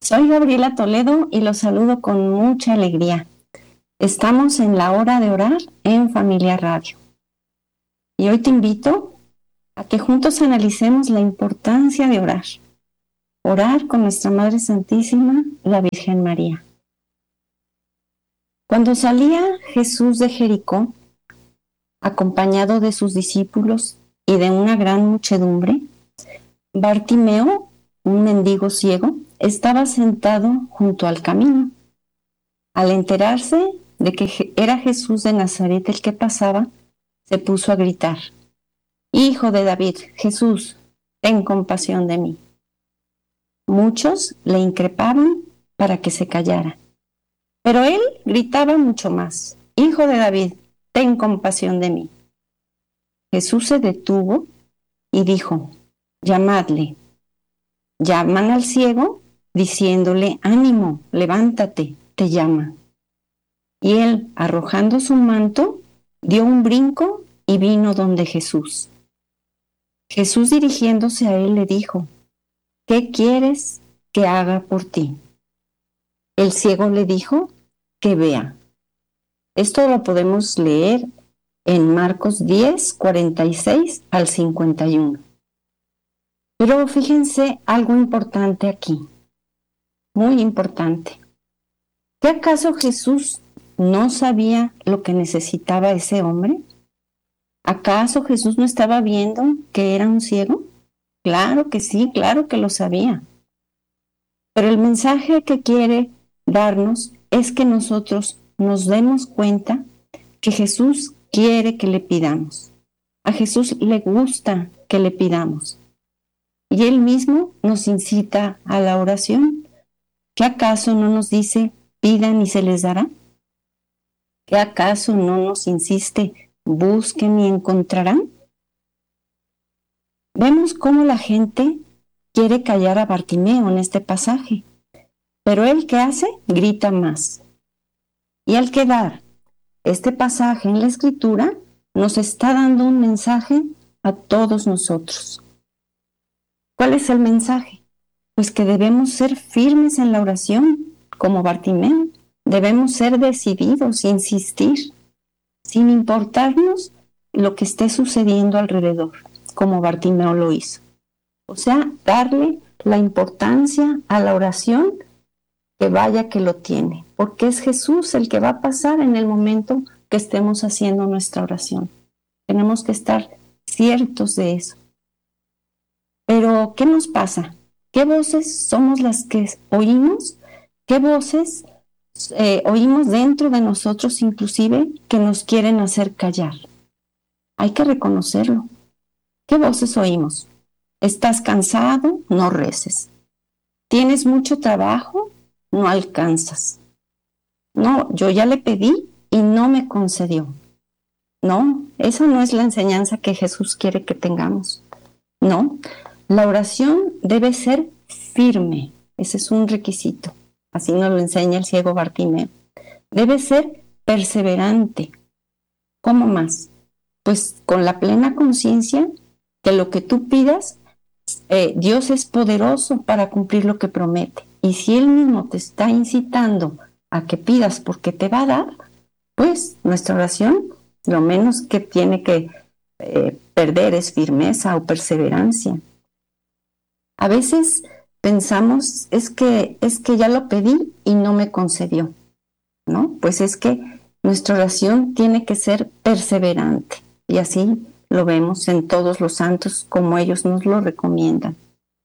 Soy Gabriela Toledo y los saludo con mucha alegría. Estamos en la hora de orar en Familia Radio. Y hoy te invito a que juntos analicemos la importancia de orar. Orar con nuestra Madre Santísima, la Virgen María. Cuando salía Jesús de Jericó, acompañado de sus discípulos y de una gran muchedumbre, Bartimeo, un mendigo ciego, estaba sentado junto al camino. Al enterarse de que era Jesús de Nazaret el que pasaba, se puso a gritar: «Hijo de David, Jesús, ten compasión de mí». Muchos le increpaban para que se callara, pero él gritaba mucho más: «Hijo de David, ten compasión de mí». Jesús se detuvo y dijo: «Llamadle». Llaman al ciego diciéndole: «Ánimo, levántate, te llama». Y él, arrojando su manto, dio un brinco y vino donde Jesús. Jesús, dirigiéndose a él, le dijo: «¿Qué quieres que haga por ti?». El ciego le dijo que vea. Esto lo podemos leer en Marcos 10, 46 al 51. Pero fíjense algo importante aquí, muy importante. ¿Qué acaso Jesús no sabía lo que necesitaba ese hombre? ¿Acaso Jesús no estaba viendo que era un ciego? Claro que sí, claro que lo sabía. Pero el mensaje que quiere darnos es que nosotros nos demos cuenta que Jesús quiere que le pidamos. A Jesús le gusta que le pidamos. Y Él mismo nos incita a la oración. ¿Qué acaso no nos dice: pidan y se les dará? ¿Qué acaso no nos insiste: busquen y encontrarán? Vemos cómo la gente quiere callar a Bartimeo en este pasaje, pero él, ¿qué hace? Grita más. Y al quedar este pasaje en la Escritura, nos está dando un mensaje a todos nosotros. ¿Cuál es el mensaje? Pues que debemos ser firmes en la oración, como Bartimeo. Debemos ser decididos, insistir, sin importarnos lo que esté sucediendo alrededor, como Bartimeo lo hizo. O sea, darle la importancia a la oración que vaya que lo tiene, porque es Jesús el que va a pasar en el momento que estemos haciendo nuestra oración. Tenemos que estar ciertos de eso. Pero, ¿qué nos pasa? ¿Qué voces somos las que oímos? ¿Qué voces oímos dentro de nosotros inclusive que nos quieren hacer callar? Hay que reconocerlo. ¿Qué voces oímos? ¿Estás cansado? No reces. ¿Tienes mucho trabajo? No alcanzas. No, yo ya le pedí y no me concedió. No, esa no es la enseñanza que Jesús quiere que tengamos. No, la oración debe ser firme. Ese es un requisito. Así nos lo enseña el ciego Bartimeo. Debe ser perseverante. ¿Cómo más? Pues con la plena conciencia que lo que tú pidas, Dios es poderoso para cumplir lo que promete. Y si Él mismo te está incitando a que pidas porque te va a dar, pues nuestra oración lo menos que tiene que perder es firmeza o perseverancia. A veces pensamos, es que ya lo pedí y no me concedió, ¿no? Pues es que nuestra oración tiene que ser perseverante, y así lo vemos en todos los santos como ellos nos lo recomiendan.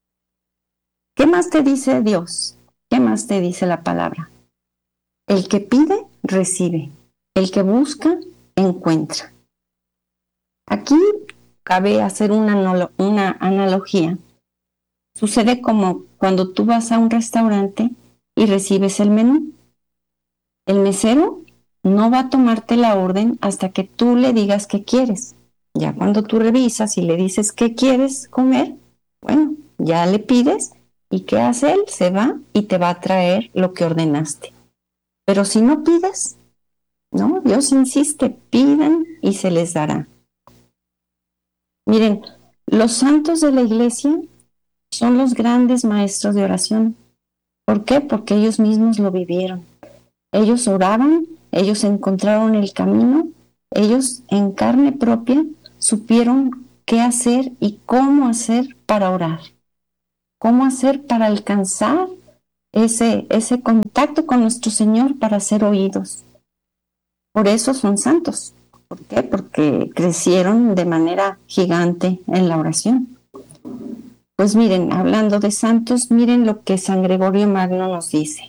¿Qué más te dice Dios? ¿Qué más te dice la palabra? El que pide, recibe. El que busca, encuentra. Aquí cabe hacer una analogía. Sucede como cuando tú vas a un restaurante y recibes el menú. El mesero no va a tomarte la orden hasta que tú le digas qué quieres. Ya cuando tú revisas y le dices qué quieres comer, bueno, ya le pides, y ¿qué hace él? Se va y te va a traer lo que ordenaste. Pero si no pides, no, Dios insiste: pidan y se les dará. Miren, los santos de la Iglesia son los grandes maestros de oración. ¿Por qué? Porque ellos mismos lo vivieron. Ellos oraban, ellos encontraron el camino, ellos en carne propia supieron qué hacer y cómo hacer para orar, cómo hacer para alcanzar ese contacto con nuestro Señor para ser oídos. Por eso son santos. ¿Por qué? Porque crecieron de manera gigante en la oración. Pues miren, hablando de santos, miren lo que San Gregorio Magno nos dice.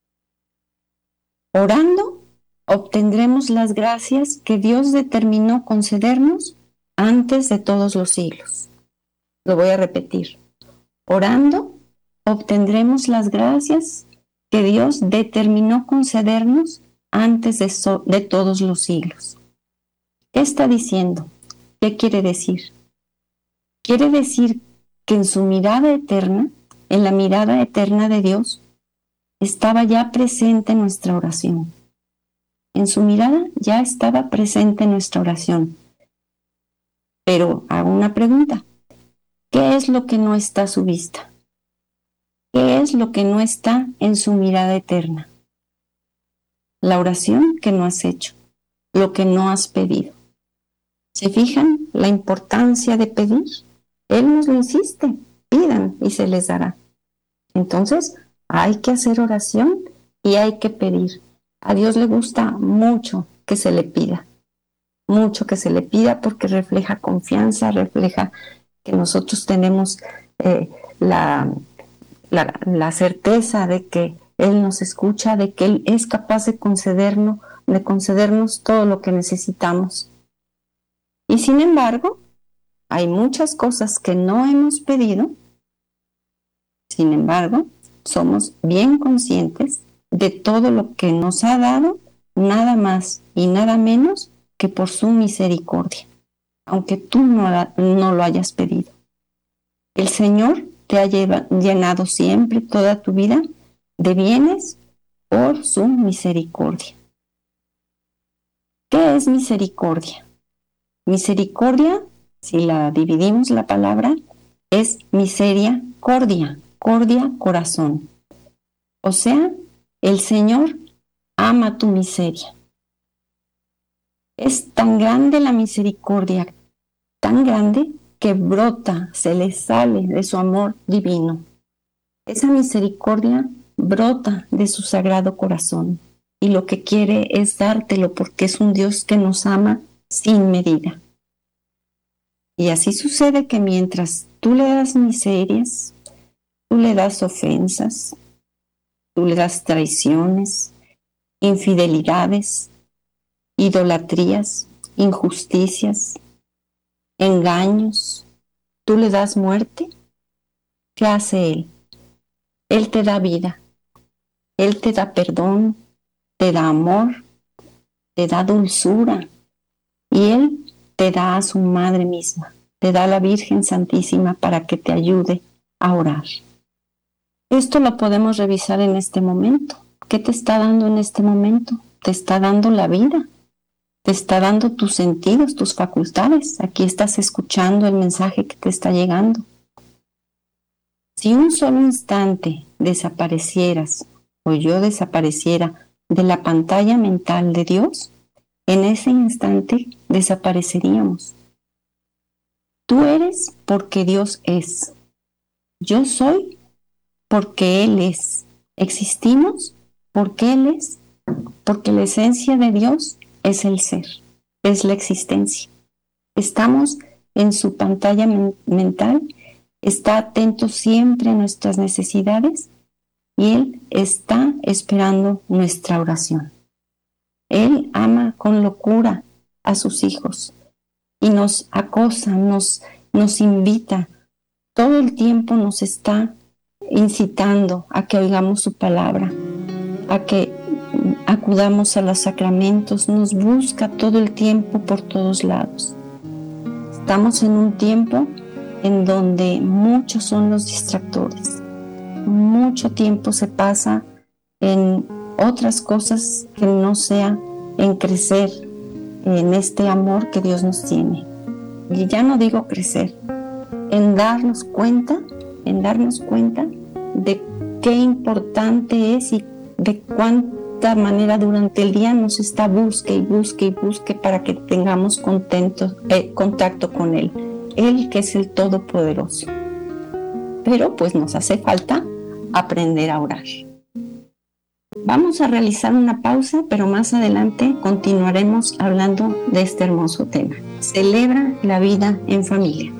Orando, obtendremos las gracias que Dios determinó concedernos antes de todos los siglos. Lo voy a repetir. Orando, obtendremos las gracias que Dios determinó concedernos antes de todos los siglos. ¿Qué está diciendo? ¿Qué quiere decir? Quiere decir que en su mirada eterna, en la mirada eterna de Dios, estaba ya presente nuestra oración. En su mirada ya estaba presente nuestra oración. Pero hago una pregunta. ¿Qué es lo que no está a su vista? ¿Qué es lo que no está en su mirada eterna? La oración que no has hecho, lo que no has pedido. ¿Se fijan la importancia de pedir? Él nos lo insiste, pidan y se les dará. Entonces, hay que hacer oración y hay que pedir. A Dios le gusta mucho que se le pida, mucho que se le pida porque refleja confianza, refleja que nosotros tenemos la certeza de que Él nos escucha, de que Él es capaz de concedernos todo lo que necesitamos. Y sin embargo, hay muchas cosas que no hemos pedido. Sin embargo, somos bien conscientes de todo lo que nos ha dado, nada más y nada menos que por su misericordia, aunque tú no lo hayas pedido. El Señor te ha llenado siempre toda tu vida de bienes por su misericordia. ¿Qué es misericordia? Misericordia, si la dividimos la palabra, es miseria, cordia, corazón. O sea, el Señor ama tu miseria. Es tan grande la misericordia, tan grande que brota, se le sale de su amor divino. Esa misericordia brota de su sagrado corazón y lo que quiere es dártelo porque es un Dios que nos ama sin medida. Y así sucede que mientras tú le das miserias, tú le das ofensas, tú le das traiciones, infidelidades, idolatrías, injusticias, engaños, tú le das muerte, ¿qué hace Él? Él te da vida, Él te da perdón, te da amor, te da dulzura y Él te da a su madre misma, te da a la Virgen Santísima para que te ayude a orar. Esto lo podemos revisar en este momento. ¿Qué te está dando en este momento? Te está dando la vida, te está dando tus sentidos, tus facultades. Aquí estás escuchando el mensaje que te está llegando. Si un solo instante desaparecieras o yo desapareciera de la pantalla mental de Dios, en ese instante desapareceríamos. Tú eres porque Dios es. Yo soy porque Él es. Existimos porque Él es. Porque la esencia de Dios es el ser, es la existencia. Estamos en su pantalla mental, está atento siempre a nuestras necesidades y Él está esperando nuestra oración. Él ama con locura a sus hijos y nos acosa, nos invita, todo el tiempo nos está incitando a que oigamos su palabra, a que acudamos a los sacramentos, nos busca todo el tiempo por todos lados. Estamos en un tiempo en donde muchos son los distractores. Mucho tiempo se pasa en otras cosas que no sea en crecer en este amor que Dios nos tiene. Y ya no digo crecer, en darnos cuenta de qué importante es y de cuánta manera durante el día nos está busque y busque y busque para que tengamos contacto con Él. Él que es el Todopoderoso. Pero pues nos hace falta aprender a orar. Vamos a realizar una pausa, pero más adelante continuaremos hablando de este hermoso tema. Celebra la vida en familia.